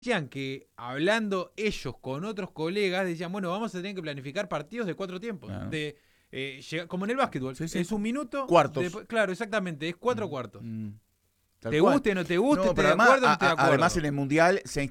decían que hablando ellos con otros colegas, decían, bueno, vamos a tener que planificar partidos de 4 tiempos. Como en el básquetbol. Sí, sí. Es un minuto. Cuartos. Claro, exactamente, es 4 cuartos. Tal Te cual. guste, no te guste, No, estés pero de además, acuerdo, no estés de acuerdo. además en el Mundial se